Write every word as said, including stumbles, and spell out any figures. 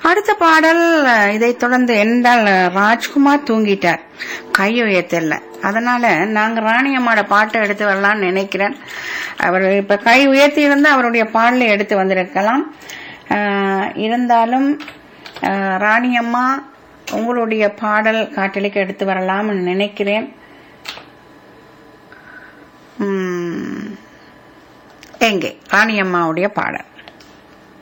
அடுத்த பாடல் அஹ், இதைத் தொடர்ந்து என்றால் அஹ், ராஜ்குமார் தூங்கிட்டார், கை உயர்த்தல. அதனால நாங்க ராணி அம்மாவோட பாட்டை எடுத்து வரலாம்னு நினைக்கிறேன். அவர் இப்ப கை உயர்த்தி இருந்தா அவருடைய பாடலை எடுத்து வந்திருக்கலாம். அஹ், இருந்தாலும் அஹ், ராணி அம்மா உங்களுடைய பாடல் காட்டலுக்கு எடுத்து வரலாம்னு நினைக்கிறேன். உம், எங்கே ராணி அம்மாவுடைய பாடல்?